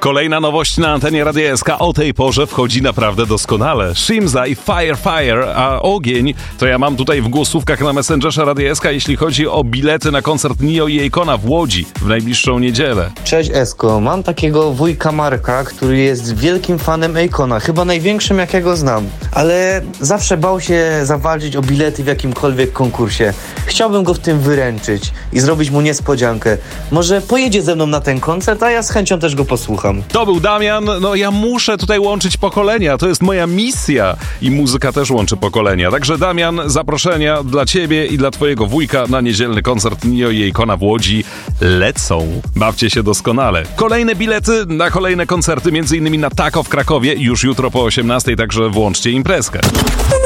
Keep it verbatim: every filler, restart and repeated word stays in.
Kolejna nowość na antenie Radia S K o tej porze wchodzi naprawdę doskonale. Shimza i Fire Fire, a ogień to ja mam tutaj w głosówkach na Messengerze Radia S K, jeśli chodzi o bilety na koncert Nio i Akona w Łodzi w najbliższą niedzielę. Cześć Esko, mam takiego wujka Marka, który jest wielkim fanem Akona, chyba największym jakiego znam, ale zawsze bał się zawalczyć o bilety w jakimkolwiek konkursie. Chciałbym go w tym wyręczyć i zrobić mu niespodziankę. Może pojedzie ze mną na ten koncert, a ja z chęcią też go posłucham. To był Damian. No ja muszę tutaj łączyć pokolenia, to jest moja misja i muzyka też łączy pokolenia. Także Damian, zaproszenia dla ciebie i dla twojego wujka na niedzielny koncert Nio i Akona w Łodzi lecą. Bawcie się doskonale. Kolejne bilety na kolejne koncerty, między innymi na Taco w Krakowie już jutro po osiemnastej, także włączcie imprezkę.